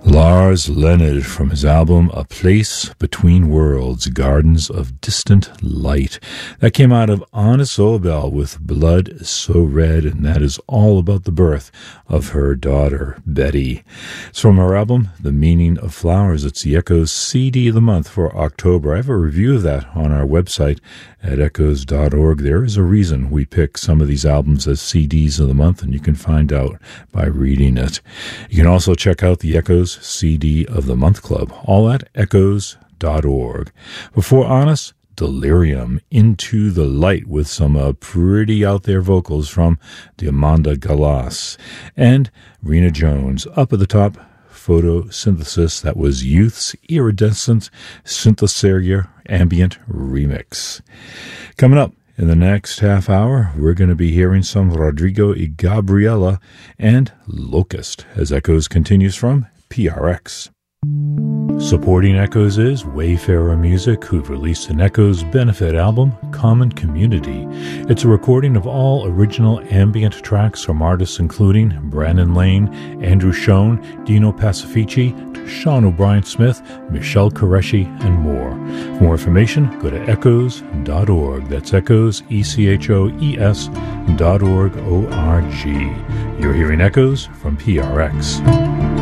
Lars Leonard from his album A Place Between Worlds, Gardens of Distant Light. That came out of Anna Sobel with Blood So Red, and that is all about the birth of her daughter, Betty. It's from her album, The Meaning of Flowers. It's the Echoes CD of the month for October. I have a review of that on our website at echoes.org. There is a reason we pick some of these albums as CDs of the month, and you can find out by reading it. You can also check out the Echoes CD of the Month Club, all at echoes.org. Before Honest, Delirium, Into the Light, with some pretty out there vocals from Diamanda Galas. And Rena Jones, up at the top, Photosynthesis. That was Youth's Iridescent Synthesizer Ambient Remix. Coming up in the next half hour, we're going to be hearing some Rodrigo y Gabriela and Locust as Echoes continues from PRX. Supporting Echoes is Wayfarer Music, who've released an Echoes benefit album, Common Community. It's a recording of all original ambient tracks from artists including Brandon Lane, Andrew Schoen, Dino Pacifici, Sean O'Brien Smith, Michelle Qureshi, and more. For more information, go to echoes.org. That's Echoes, ECHOES.org, O-R-G. You're hearing Echoes from PRX.